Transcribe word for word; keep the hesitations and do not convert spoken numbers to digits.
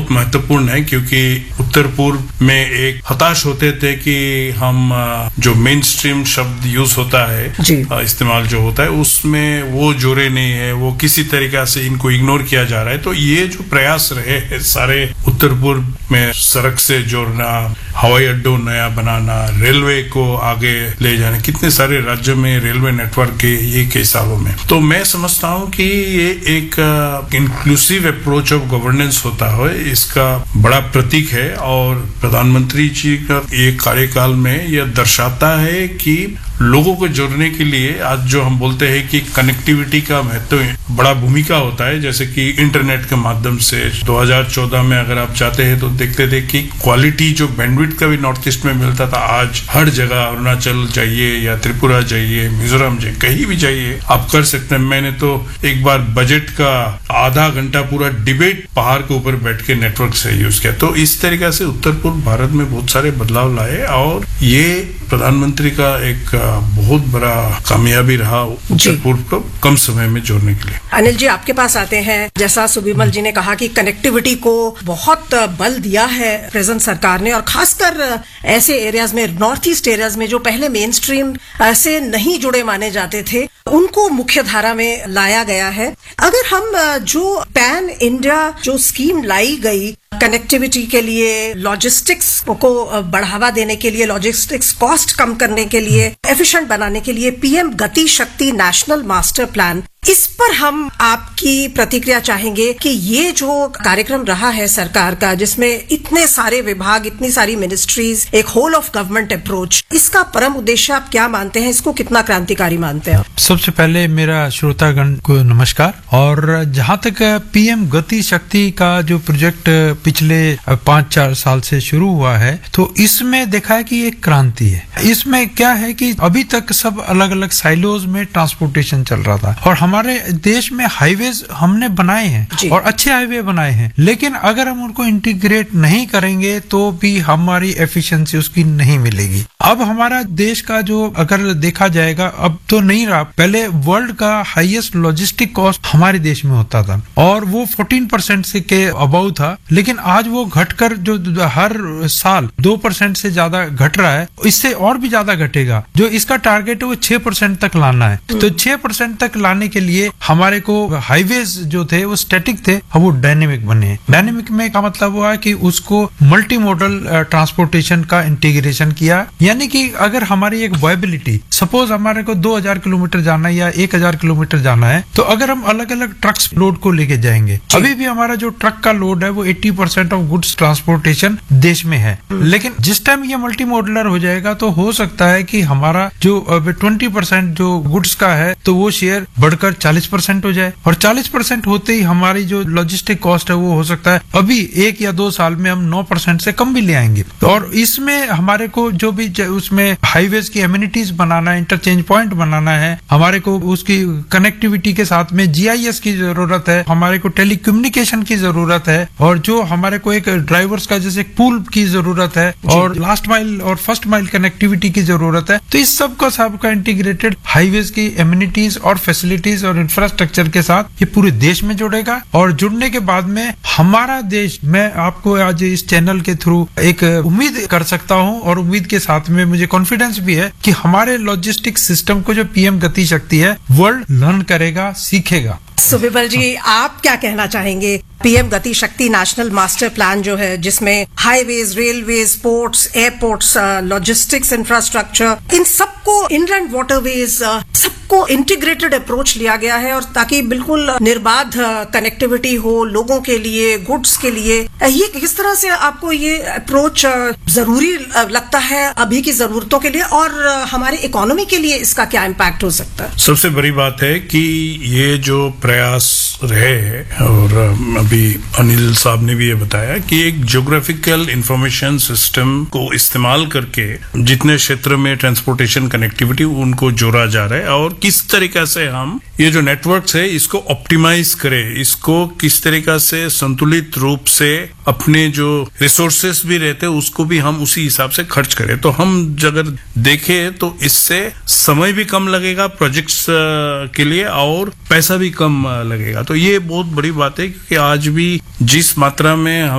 बहुत महत्वपूर्ण है, क्योंकि उत्तर पूर्व में एक हताश होते थे कि हम जो मेन स्ट्रीम शब्द यूज होता है, इस्तेमाल जो होता है, उसमें वो जोड़े नहीं है, वो किसी तरीका से इनको इग्नोर किया जा रहा है। तो ये जो प्रयास रहे हैं सारे उत्तर पूर्व में, सड़क से जोड़ना, हवाई अड्डों नया बनाना, रेलवे को आगे ले जाना, कितने सारे राज्यों में रेलवे नेटवर्क के ये कई सालों में, तो मैं समझता हूँ कि ये एक इंक्लूसिव अप्रोच ऑफ गवर्नेंस होता है, इसका बड़ा प्रतीक है। और प्रधानमंत्री जी का ये कार्यकाल में यह दर्शाता है कि लोगों को जोड़ने के लिए आज जो हम बोलते हैं कि कनेक्टिविटी का महत्व बड़ा भूमिका होता है, जैसे कि इंटरनेट के माध्यम से दो हज़ार चौदह में अगर आप चाहते हैं तो देखते थे कि क्वालिटी जो बैंडविड्थ का भी नॉर्थ ईस्ट में मिलता था, आज हर जगह अरुणाचल जाइए या त्रिपुरा जाइए, मिजोरम जाइए, कहीं भी जाइए आप कर सकते हैं। मैंने तो एक बार बजट का आधा घंटा पूरा डिबेट पहाड़ के ऊपर बैठ के नेटवर्क से यूज किया। तो इस तरीके से उत्तर पूर्व भारत में बहुत सारे बदलाव लाए और ये प्रधानमंत्री का एक बहुत बड़ा कामयाबी रहा उत्तर पूर्व को कम समय में जोड़ने के लिए। अनिल जी, आपके पास आते हैं। जैसा सुबिमल जी ने कहा कि कनेक्टिविटी को बहुत बल दिया है प्रेजेंट सरकार ने, और खासकर ऐसे एरियाज में, नॉर्थ ईस्ट एरियाज में जो पहले मेन स्ट्रीम से नहीं जुड़े माने जाते थे, उनको मुख्य धारा में लाया गया है। अगर हम जो पैन इंडिया जो स्कीम लाई गई कनेक्टिविटी के लिए, लॉजिस्टिक्स को बढ़ावा देने के लिए, लॉजिस्टिक्स कॉस्ट कम करने के लिए, एफिशिएंट बनाने के लिए, पीएम गति शक्ति नेशनल मास्टर प्लान, इस पर हम आपकी प्रतिक्रिया चाहेंगे कि ये जो कार्यक्रम रहा है सरकार का, जिसमें इतने सारे विभाग, इतनी सारी मिनिस्ट्रीज, एक होल ऑफ गवर्नमेंट अप्रोच, इसका परम उद्देश्य आप क्या मानते हैं? इसको कितना क्रांतिकारी मानते हैं? सबसे पहले मेरा श्रोतागण को नमस्कार। और जहां तक पीएम गति शक्ति का जो प्रोजेक्ट पिछले पांच चार साल से शुरू हुआ है, तो इसमें देखा है कि एक क्रांति है। इसमें क्या है कि अभी तक सब अलग अलग साइलोज में ट्रांसपोर्टेशन चल रहा था, और हमारे देश में हाईवेज हमने बनाए हैं और अच्छे हाईवे बनाए हैं, लेकिन अगर हम उनको इंटीग्रेट नहीं करेंगे तो भी हमारी एफिशिएंसी उसकी नहीं मिलेगी। अब हमारा देश का जो अगर देखा जाएगा, अब तो नहीं रहा, पहले वर्ल्ड का हाईएस्ट लॉजिस्टिक कॉस्ट हमारे देश में होता था और वो चौदह परसेंट से के अबव था, लेकिन आज वो घटकर जो हर साल दो परसेंट से ज्यादा घट रहा है, इससे और भी ज्यादा घटेगा। जो इसका टारगेट है वो छह परसेंट तक लाना है। तो छह परसेंट तक लाने के लिए हमारे को हाईवेज जो थे वो स्टैटिक थे, अब वो डायनेमिक बने। डायनेमिक में का मतलब हुआ कि उसको मल्टी मॉडल ट्रांसपोर्टेशन का इंटीग्रेशन किया, यानी कि अगर हमारी एक वायबिलिटी, सपोज हमारे को दो हज़ार किलोमीटर जाना है या एक हज़ार किलोमीटर जाना है, तो अगर हम अलग अलग ट्रक्स लोड को लेके जाएंगे, अभी भी हमारा जो ट्रक का लोड है वो अस्सी परसेंट ऑफ गुड्स ट्रांसपोर्टेशन देश में है, लेकिन जिस टाइम ये मल्टी मॉडलर हो जाएगा तो हो सकता है कि हमारा जो बीस परसेंट जो गुड्स का है तो वो शेयर बढ़कर चालीस परसेंट हो जाए, और चालीस परसेंट होते ही हमारी जो लॉजिस्टिक कॉस्ट है वो हो सकता है अभी एक या दो साल में हम नौ परसेंट से कम भी ले आएंगे। और इसमें हमारे को जो भी उसमें हाईवेज की एमिनिटीज बनाना है, इंटरचेंज पॉइंट बनाना है, हमारे को उसकी कनेक्टिविटी के साथ में जीआईएस की जरूरत है, हमारे को टेलीकम्युनिकेशन की जरूरत है, और जो हमारे को एक ड्राइवर्स का जैसे पूल की जरूरत है, और लास्ट माइल और फर्स्ट माइल कनेक्टिविटी की जरूरत है। तो इस सब का सबका इंटीग्रेटेड हाईवेज की एमिनिटीज और फैसिलिटीज और इंफ्रास्ट्रक्चर के साथ ये पूरे देश में जुड़ेगा, और जुड़ने के बाद में हमारा देश, मैं आपको आज इस चैनल के थ्रू एक उम्मीद कर सकता हूं, और उम्मीद के साथ में मुझे कॉन्फिडेंस भी है कि हमारे लॉजिस्टिक सिस्टम को जो पीएम गति शक्ति है वर्ल्ड लर्न करेगा, सीखेगा। सुबिमल जी, आप क्या कहना चाहेंगे? पीएम गति शक्ति नेशनल मास्टर प्लान जो है, जिसमें highways, railways, ports, airports, logistics infrastructure, इन सबको, इनलैंड वाटरवेज, सबको इंटीग्रेटेड अप्रोच लिया गया है, और ताकि बिल्कुल निर्बाध कनेक्टिविटी हो लोगों के लिए, गुड्स के लिए। ये किस तरह से आपको ये अप्रोच जरूरी लगता है अभी की जरूरतों के लिए, और हमारे इकोनॉमी के लिए इसका क्या इम्पैक्ट हो सकता है? सबसे बड़ी बात है कि ये जो प्रयास रहे हैं, और अभी अनिल साहब ने भी ये बताया कि एक ज्योग्राफिकल इंफॉर्मेशन सिस्टम को इस्तेमाल करके जितने क्षेत्र में ट्रांसपोर्टेशन कनेक्टिविटी उनको जोड़ा जा रहा है, और किस तरीका से हम ये जो नेटवर्क्स है इसको ऑप्टिमाइज करें, इसको किस तरीका से संतुलित रूप से अपने जो रिसोर्सेस भी रहते हैं उसको भी हम उसी हिसाब से खर्च करें। तो हम अगर देखें तो इससे समय भी कम लगेगा प्रोजेक्ट्स के लिए, और पैसा भी कम लगेगा। तो ये बहुत बड़ी बात है, क्योंकि आज भी जिस मात्रा में हम